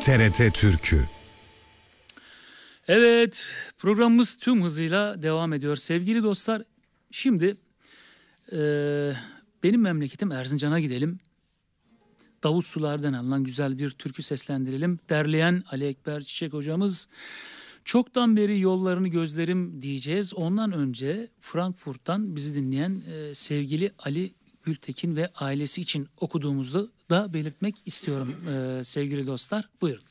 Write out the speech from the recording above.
TRT Türkü. Evet, programımız tüm hızıyla devam ediyor. Sevgili dostlar, şimdi benim memleketim Erzincan'a gidelim. Davut Sular'dan alınan güzel bir türkü seslendirelim. Derleyen Ali Ekber Çiçek hocamız. Çoktan beri yollarını gözlerim diyeceğiz. Ondan önce Frankfurt'tan bizi dinleyen sevgili Ali Gültekin ve ailesi için okuduğumuzu da belirtmek istiyorum sevgili dostlar. Buyurun.